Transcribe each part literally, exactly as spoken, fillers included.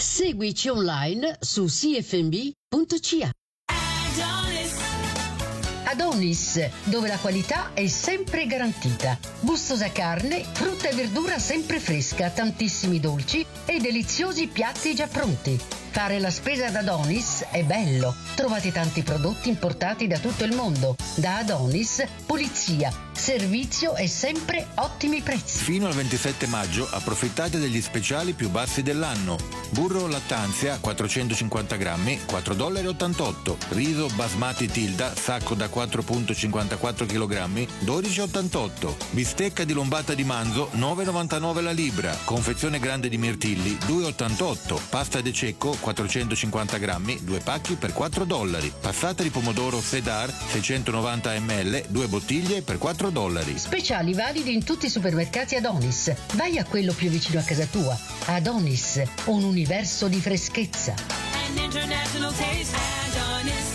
Seguici online su c f m b punto c a. Adonis, dove la qualità è sempre garantita. Gustosa carne, frutta e verdura sempre fresca, tantissimi dolci e deliziosi piatti già pronti. Fare la spesa ad Adonis è bello. Trovate tanti prodotti importati da tutto il mondo. Da Adonis, pulizia, servizio e sempre ottimi prezzi. Fino al ventisette maggio approfittate degli speciali più bassi dell'anno. Burro Lattanzia quattrocentocinquanta grammi, quattro virgola ottantotto dollari. Riso Basmati Tilda, sacco da quattro virgola cinquantaquattro chilogrammi, dodici virgola ottantotto. Bistecca di lombata di manzo, nove virgola novantanove la libra. Confezione grande di mirtilli, due virgola ottantotto. Pasta de cecco, quattrocentocinquanta grammi, due pacchi per quattro dollari. Passata di pomodoro Sedar, seicentonovanta millilitri, due bottiglie per quattro dollari. Speciali validi in tutti i supermercati Adonis. Vai a quello più vicino a casa tua. Adonis, un universo di freschezza. An international taste, Adonis.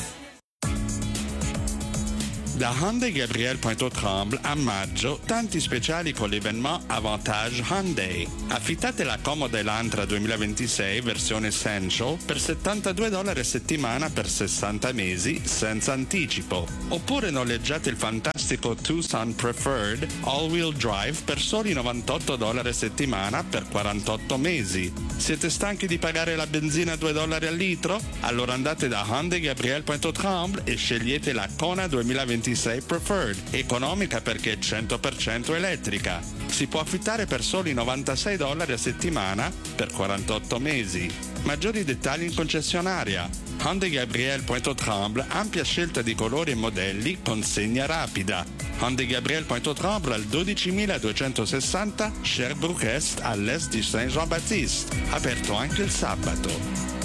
Da Hyundai Gabriel Pointeau Tremble a maggio, tanti speciali con l'evenement Avantage Hyundai. Affittate la comoda Elantra duemilaventisei versione Essential per settantadue dollari a settimana per sessanta mesi senza anticipo. Oppure noleggiate il fantastico Tucson Preferred All-Wheel Drive per soli novantotto dollari a settimana per quarantotto mesi. Siete stanchi di pagare la benzina a due dollari al litro? Allora andate da Hyundai Gabriel Pointeau Tremble e scegliete la Kona duemilaventisei Preferred, economica perché è cento per cento elettrica. Si può affittare per soli novantasei dollari a settimana per quarantotto mesi. Maggiori dettagli in concessionaria. Hyundai Gabriel Pointeau Tremble, ampia scelta di colori e modelli, consegna rapida. Hyundai Gabriel Pointeau Tremble al dodicimiladuecentosessanta Sherbrooke Est all'est di Saint-Jean-Baptiste, aperto anche il sabato.